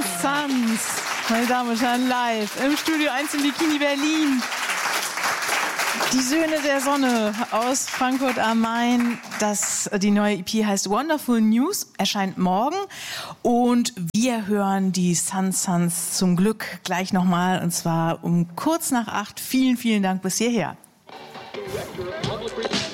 Suns, meine Damen und Herren, live im Studio 1 im Bikini Berlin. Die Söhne der Sonne aus Frankfurt am Main. Die neue EP heißt Wonderful News, erscheint morgen. Und wir hören die Suns zum Glück gleich nochmal, und zwar um kurz nach 8. Vielen, vielen Dank bis hierher.